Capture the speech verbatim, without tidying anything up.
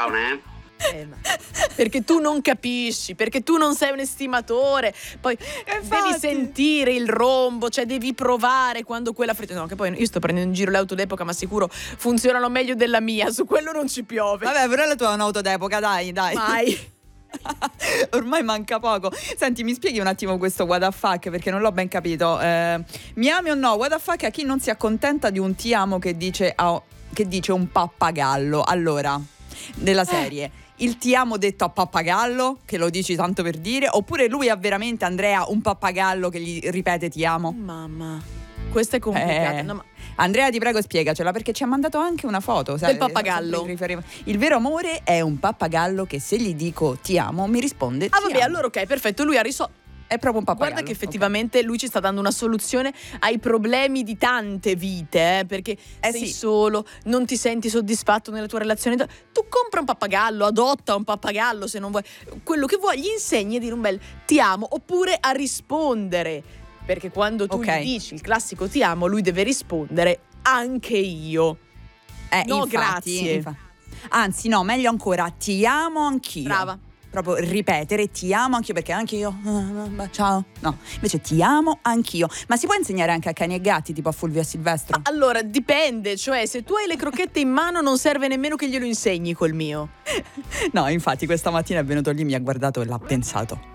bacione. Eh, ma perché tu non capisci, perché tu non sei un estimatore, poi Infatti. devi sentire il rombo, cioè devi provare quando quella frittata. No, che poi io sto prendendo in giro le auto d'epoca, ma sicuro funzionano meglio della mia, su quello non ci piove. Vabbè, però la tua è un'auto d'epoca, dai, dai. Mai. Ormai manca poco. Senti, mi spieghi un attimo questo what the fuck, perché non l'ho ben capito. Eh, mi ami o no? What the fuck a chi non si accontenta di un ti amo che dice, a- che dice un pappagallo. Allora, della serie, il ti amo detto a pappagallo, che lo dici tanto per dire, oppure lui ha veramente, Andrea, un pappagallo che gli ripete ti amo? Oh, mamma, questa è complicata. Eh. No, ma Andrea, ti prego, spiegacela, perché ci ha mandato anche una foto, sai? Del pappagallo. Il vero amore è un pappagallo che se gli dico ti amo mi risponde ti Ah vabbè, amo. allora ok, perfetto, lui ha risolto. È proprio un pappagallo. Guarda che effettivamente ok. lui ci sta dando una soluzione ai problemi di tante vite, eh, perché Eh sei sì. solo, non ti senti soddisfatto nella tua relazione. Tu compra un pappagallo, adotta un pappagallo se non vuoi. Quello che vuoi, gli insegni a dire un bel ti amo oppure a rispondere. Perché quando tu Ok. gli dici il classico ti amo, lui deve rispondere anche io. Eh, No, infatti, grazie. infa- Anzi, no, meglio ancora, ti amo anch'io. Brava. Proprio ripetere ti amo anch'io, perché anche io ah, ciao. No, invece ti amo anch'io. Ma si può insegnare anche a cani e gatti, tipo a Fulvio e a Silvestro? Allora, dipende, cioè se tu hai le crocchette in mano non serve nemmeno che glielo insegni col mio. No, infatti questa mattina è venuto lì, mi ha guardato e l'ha pensato.